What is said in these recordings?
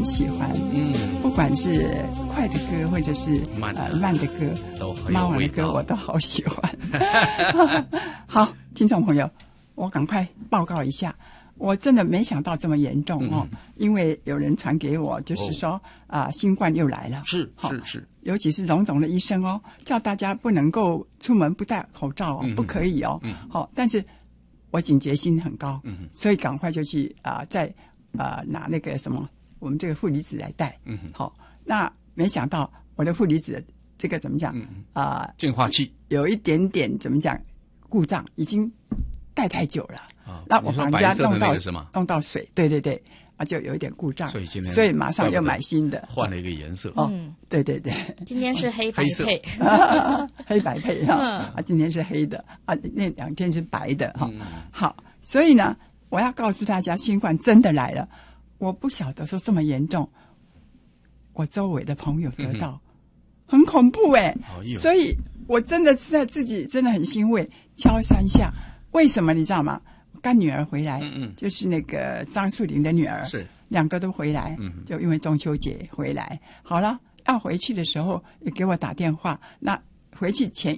喜欢，不管是快的歌或者是慢的歌， 都很有妈妈的歌我都好喜欢。好，听众朋友，我赶快报告一下，我真的没想到这么严重哦，因为有人传给我，就是说新冠又来了， 是， 尤其是荣总的医生哦，叫大家不能够出门不戴口罩哦，不可以哦，但是我警觉心很高，所以赶快就去再拿那个什么我们这个负离子来戴，那没想到我的负离子这个怎么讲净化器有一点点怎么讲故障，已经戴太久了，那我把人家弄到水，对就有一点故障，所以马上又买新的， 换了一个颜色。 对， 今天是黑白配， 黑白配今天是黑的那2天是白的好，所以呢，我要告诉大家，新冠真的来了。我不晓得说这么严重，我周围的朋友得到，很恐怖所以我真的是在自己真的很欣慰，敲3下。为什么你知道吗？干女儿回来，就是那个张树林的女儿，是2个都回来，就因为中秋节回来。好了，要回去的时候也给我打电话。那回去前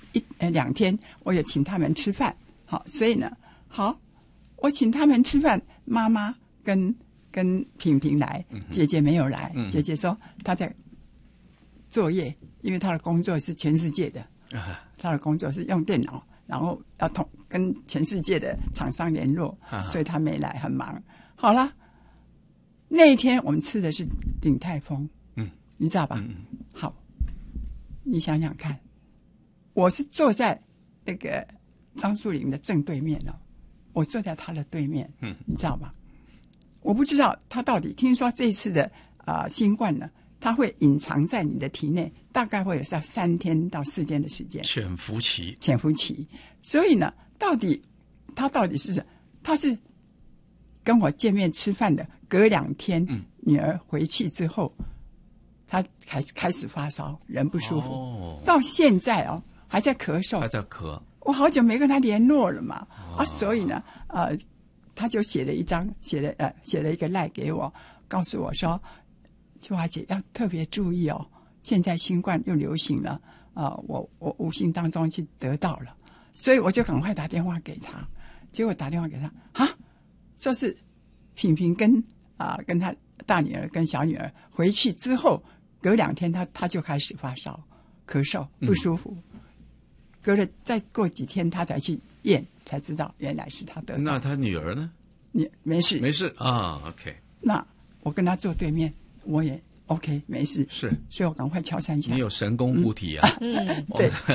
2天，我也请他们吃饭。好，所以呢，我请他们吃饭，妈妈跟萍萍来，姐姐没有来。姐姐说她在作业，因为她的工作是全世界的，她的工作是用电脑。然后要跟全世界的厂商联络，所以他没来，很忙。好了，那一天我们吃的是鼎泰丰，你知道吧？好，你想想看，我是坐在那个张树林的正对面我坐在他的对面，你知道吗？我不知道他到底听说这次的新冠呢，它会隐藏在你的体内，大概会有3天到4天的时间， 潜伏期。 所以呢，他到底是他是跟我见面吃饭的，隔2天，女儿回去之后，他开始发烧，人不舒服，到现在还在咳嗽，我好久没跟他联络了嘛，所以呢，他就写了一个赖给我，告诉我说，秋华姐要特别注意现在新冠又流行了，我无形当中去得到了，所以我就赶快打电话给他，结果打电话给他说是萍萍跟他大女儿跟小女儿回去之后，隔2天他就开始发烧、咳嗽、不舒服，再过几天他才去验，才知道原来是他得到。 那他女儿呢？ 没事 OK。 那我跟他坐对面，我也 OK 没事， 是， 所以我赶快敲3下。 你有神功护体啊！ 对。